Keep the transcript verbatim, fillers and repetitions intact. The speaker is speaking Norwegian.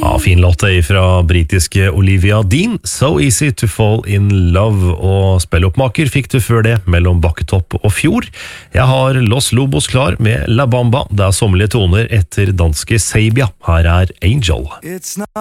Ja, fin låt fra britiske Olivia Dean, So Easy to Fall in Love, og spilloppmaker fikk du før det mellom Bakketopp og Fjord. Jeg har Los Lobos klar med La Bamba, det er sommerlige toner etter danske Sabia. Her er Angel.